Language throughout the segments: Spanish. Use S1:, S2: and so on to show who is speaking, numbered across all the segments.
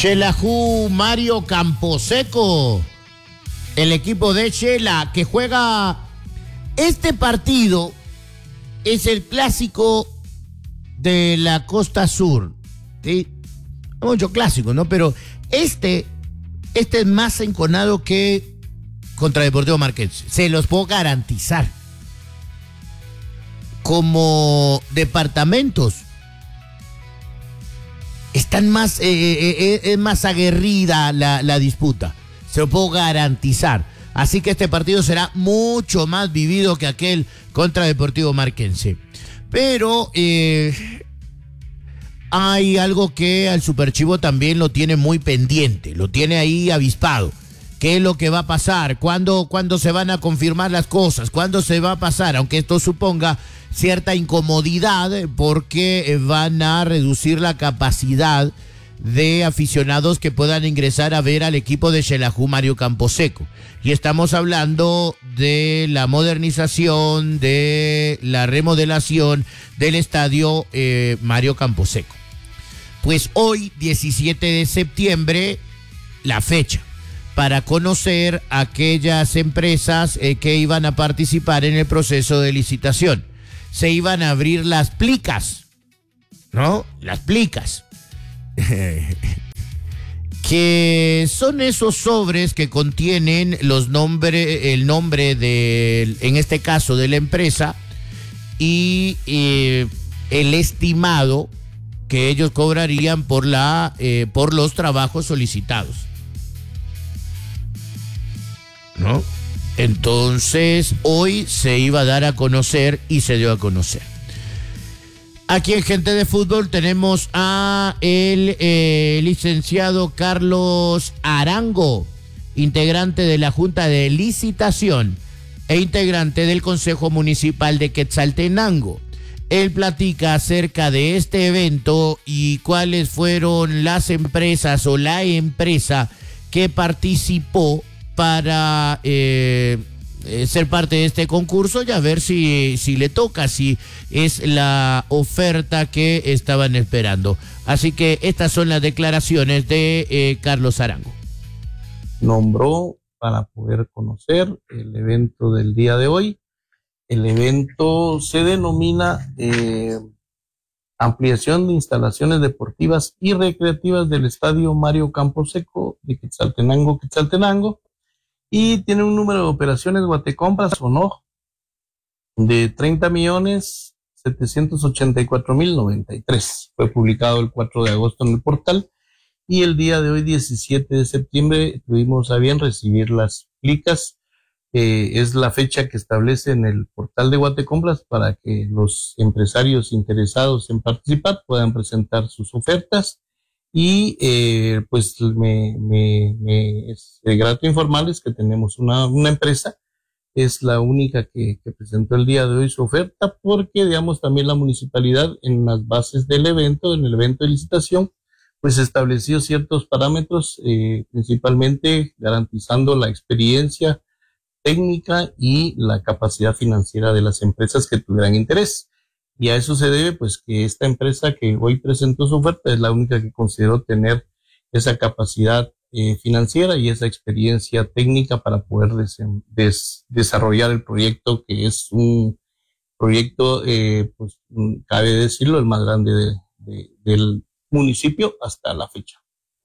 S1: Xelajú Mario Camposeco, el equipo de Xela que juega este partido, es el clásico de la costa sur, ¿sí? Mucho clásico, ¿no? Pero este es más enconado que contra Deportivo Marquense, se los puedo garantizar. Como departamentos están más, es más aguerrida la disputa, se lo puedo garantizar. Así que este partido será mucho más vivido que aquel contra Deportivo Marquense. Pero hay algo que al Superchivo también lo tiene muy pendiente, lo tiene ahí avispado. ¿Qué es lo que va a pasar? ¿Cuándo se van a confirmar las cosas? ¿Cuándo se va a pasar? Aunque esto suponga cierta incomodidad porque van a reducir la capacidad de aficionados que puedan ingresar a ver al equipo de Xelajú Mario Camposeco. Y estamos hablando de la modernización, de la remodelación del estadio Mario Camposeco. Pues hoy, 17 de septiembre, la fecha para conocer aquellas empresas que iban a participar en el proceso de licitación. Se iban a abrir las plicas, ¿no? Las plicas. Que son esos sobres que contienen el nombre en este caso de la empresa y el estimado que ellos cobrarían por los trabajos solicitados, ¿no? Entonces hoy se iba a dar a conocer y se dio a conocer. Aquí en Gente de Fútbol tenemos a el licenciado Carlos Arango, integrante de la Junta de Licitación e integrante del Consejo Municipal de Quetzaltenango. Él platica acerca de este evento y cuáles fueron las empresas o la empresa que participó para ser parte de este concurso y a ver si le toca, si es la oferta que estaban esperando. Así que estas son las declaraciones de Carlos Arango.
S2: Nombró para poder conocer el evento del día de hoy. El evento se denomina Ampliación de instalaciones deportivas y recreativas del Estadio Mario Camposeco de Quetzaltenango, y tiene un número de operaciones Guatecompras o no de 30.784.093. Fue publicado el 4 de agosto en el portal y el día de hoy, 17 de septiembre, tuvimos a bien recibir las plicas. Es la fecha que establece en el portal de Guatecompras para que los empresarios interesados en participar puedan presentar sus ofertas. Y pues es grato informarles que tenemos una empresa, es la única que presentó el día de hoy su oferta, porque digamos también la municipalidad en las bases del evento, en el evento de licitación, pues estableció ciertos parámetros, principalmente garantizando la experiencia técnica y la capacidad financiera de las empresas que tuvieran interés. Y a eso se debe, pues, que esta empresa que hoy presentó su oferta es la única que consideró tener esa capacidad financiera y esa experiencia técnica para poder desarrollar el proyecto, que es un proyecto, pues, cabe decirlo, el más grande del municipio hasta la fecha.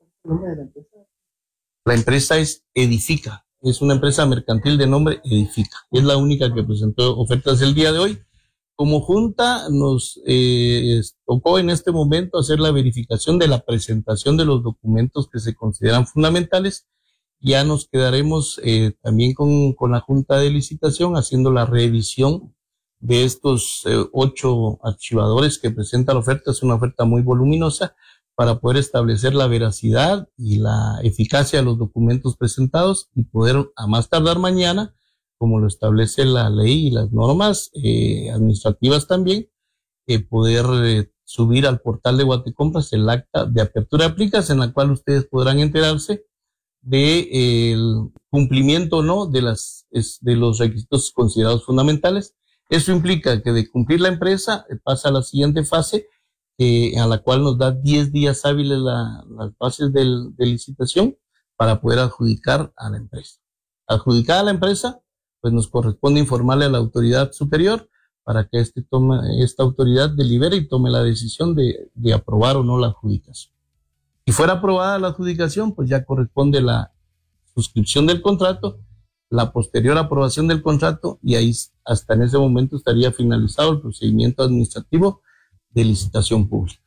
S2: La empresa es Edifica, es una empresa mercantil de nombre Edifica. Es la única que presentó ofertas el día de hoy. Como junta nos tocó en este momento hacer la verificación de la presentación de los documentos que se consideran fundamentales. Ya nos quedaremos también con la junta de licitación haciendo la revisión de estos 8 archivadores que presenta la oferta. Es una oferta muy voluminosa para poder establecer la veracidad y la eficacia de los documentos presentados y poder, a más tardar mañana, como lo establece la ley y las normas administrativas también, poder subir al portal de Guatecompras el acta de apertura de plicas, en la cual ustedes podrán enterarse de el cumplimiento o no de los requisitos considerados fundamentales. Eso implica que de cumplir la empresa pasa a la siguiente fase, a la cual nos da 10 días hábiles las bases de licitación para poder adjudicar a la empresa. Adjudicada a la empresa, pues nos corresponde informarle a la autoridad superior para que esta autoridad delibere y tome la decisión de aprobar o no la adjudicación. Si fuera aprobada la adjudicación, pues ya corresponde la suscripción del contrato, la posterior aprobación del contrato, y ahí hasta en ese momento estaría finalizado el procedimiento administrativo de licitación pública.